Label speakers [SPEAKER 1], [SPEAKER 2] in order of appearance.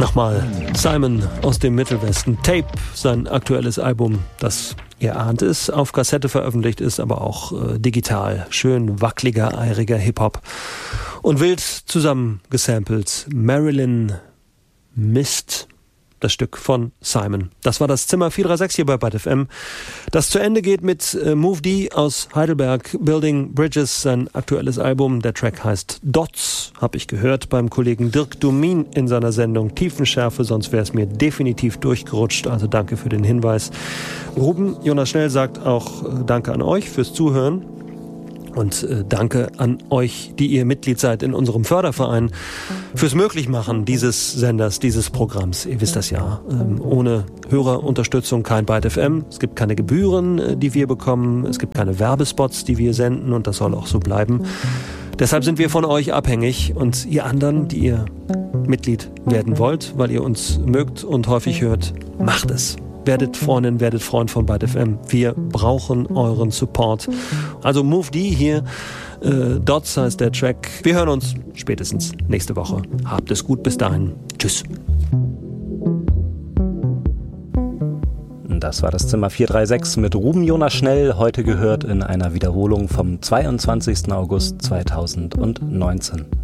[SPEAKER 1] Nochmal Simon aus dem Mittelwesten. Tape, sein aktuelles Album, das, ihr ahnt es, auf Kassette veröffentlicht ist, aber auch digital. Schön wackeliger, eiriger Hip-Hop. Und wild zusammengesampelt. Marilyn Mist, das Stück von Simon. Das war das Zimmer 436 hier bei Byte FM. Das zu Ende geht mit Move D aus Heidelberg, Building Bridges, sein aktuelles Album. Der Track heißt Dots, habe ich gehört beim Kollegen Dirk Dumin in seiner Sendung Tiefenschärfe, sonst wäre es mir definitiv durchgerutscht. Also danke für den Hinweis. Ruben Jonas Schnell sagt auch danke an euch fürs Zuhören. Und danke an euch, die ihr Mitglied seid in unserem Förderverein, fürs Möglichmachen dieses Senders, dieses Programms. Ihr wisst das ja. Ohne Hörerunterstützung kein Byte FM. Es gibt keine Gebühren, die wir bekommen. Es gibt keine Werbespots, die wir senden. Und das soll auch so bleiben. Deshalb sind wir von euch abhängig. Und ihr anderen, die ihr Mitglied werden wollt, weil ihr uns mögt und häufig hört, macht es. Werdet Freundin, werdet Freund von Byte FM. Wir brauchen euren Support. Also Move D hier. Dots heißt der Track. Wir hören uns spätestens nächste Woche. Habt es gut. Bis dahin. Tschüss.
[SPEAKER 2] Das war das Zimmer 436 mit Ruben Jonas Schnell. Heute gehört in einer Wiederholung vom 22. August 2019.